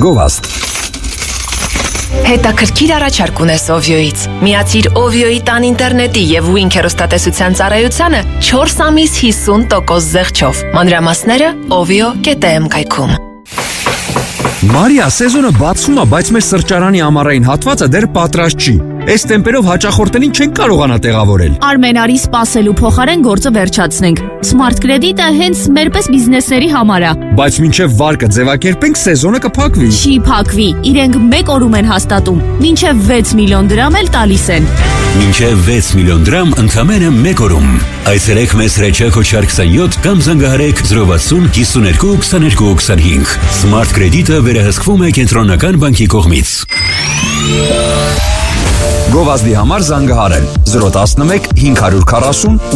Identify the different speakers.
Speaker 1: Գովազդ։
Speaker 2: Հետաքրքիր առաջարկ ունես Ovio-ից։ Միացիր Ovio-ի տան ինտերնետի և Wink հեռուստատեսության ծառայությանը 4 ամիս 50% զեղչով։ Մանրամասները ovio.am կայքում։
Speaker 1: Մարիա, սեզոնը բացվում է, բայց մեր սրճարանի ամառային հատվածը դեռ պատրաստ չի։ Այս տեմպերով հաճախորդներին չեն կարողանա տեղավորել։
Speaker 3: Արմեն, արի սպասելու փոխարեն գործը վերջացնենք։ Smart Credit-ը հենց մերպես բիզնեսների համար է։
Speaker 1: Բայց մինչև վարկը ձևակերպենք, սեզոնը կփակվի։
Speaker 3: Չի փակվի, իրենք 1 օրում են հաստատում, մինչև 6 միլիոն դրամ էլ տալիս են։
Speaker 4: Մինչև 6 միլիոն դրամ ընդամենը 1 օրում։ Այցելեք մեզ Հրեչակ Հոչար 27 կամ զանգահարեք 060 52 22 25։ Smart Credit-ը վերահսկվում է Կենտրոնական բանկի կողմից։
Speaker 1: Գովազդի համար զանգահարել 011 540